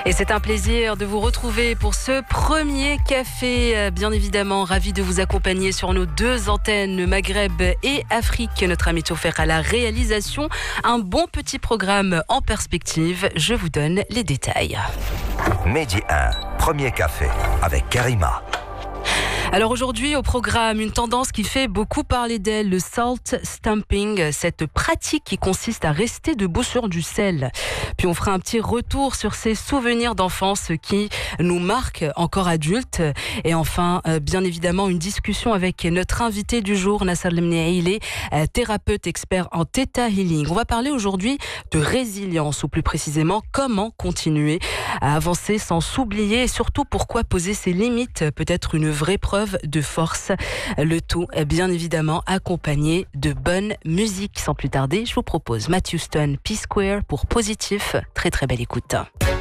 Et c'est un plaisir de vous retrouver pour ce premier café. Bien évidemment, ravi de vous accompagner sur nos deux antennes, Maghreb et Afrique. Notre ami Tofek à la réalisation. Un bon petit programme en perspective. Je vous donne les détails. Midi 1, premier café avec Karima. Alors aujourd'hui au programme, une tendance qui fait beaucoup parler d'elle, le salt stamping, cette pratique qui consiste à rester debout sur du sel. Puis on fera un petit retour sur ces souvenirs d'enfance qui nous marquent encore adultes. Et enfin, bien évidemment, une discussion avec notre invité du jour, Nasser Lemneaïli, thérapeute expert en Theta Healing. On va parler aujourd'hui de résilience, ou plus précisément, comment continuer à avancer sans s'oublier et surtout pourquoi poser ses limites peut être une vraie preuve de force. Le tout est bien évidemment accompagné de bonne musique. Sans plus tarder, je vous propose Matt Houston, P-Square pour Positif. Très très belle écoute.